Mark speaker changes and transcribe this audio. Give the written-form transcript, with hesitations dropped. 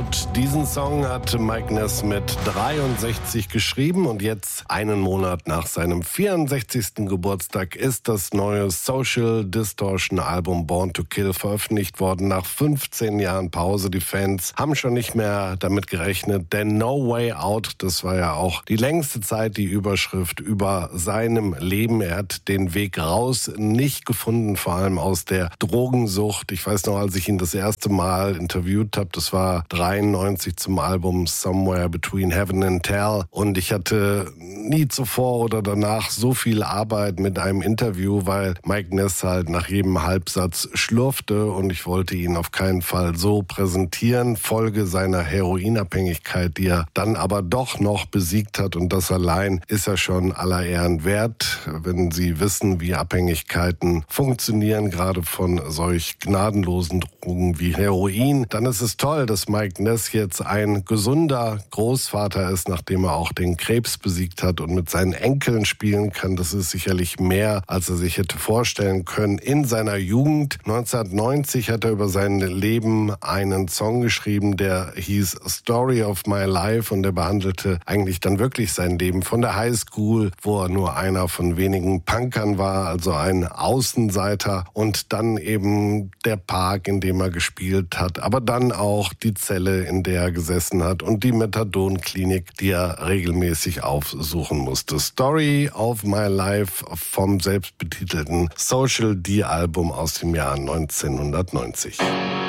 Speaker 1: Out. Diesen Song hat Mike Ness mit 63 geschrieben und jetzt, einen Monat nach seinem 64. Geburtstag, ist das neue Social Distortion Album Born to Kill veröffentlicht worden. Nach 15 Jahren Pause. Die Fans haben schon nicht mehr damit gerechnet, denn No Way Out, das war ja auch die längste Zeit die Überschrift über seinem Leben. Er hat den Weg raus nicht gefunden, vor allem aus der Drogensucht. Ich weiß noch, als ich ihn das erste Mal interviewt habe, das war 93 zum Album Somewhere Between Heaven and Hell, und ich hatte nie zuvor oder danach so viel Arbeit mit einem Interview, weil Mike Ness halt nach jedem Halbsatz schlurfte und ich wollte ihn auf keinen Fall so präsentieren. Folge seiner Heroinabhängigkeit, die er dann aber doch noch besiegt hat, und das allein ist ja schon aller Ehren wert, wenn Sie wissen, wie Abhängigkeiten funktionieren, gerade von solch gnadenlosen Drogen wie Heroin. Dann ist es toll, dass Mike Ness jetzt ein gesunder Großvater ist, nachdem er auch den Krebs besiegt hat und mit seinen Enkeln spielen kann. Das ist sicherlich mehr, als er sich hätte vorstellen können. In seiner Jugend, 1990, hat er über sein Leben einen Song geschrieben, der hieß Story of My Life, und der behandelte eigentlich dann wirklich sein Leben von der Highschool, wo er nur einer von wenigen Punkern war, also ein Außenseiter, und dann eben der Park, in dem er gespielt hat, aber dann auch die Zelle, in der er gesessen hat, und die Methadonklinik, die er regelmäßig aufsuchen musste. Story of My Life vom selbstbetitelten Social D-Album aus dem Jahr 1990.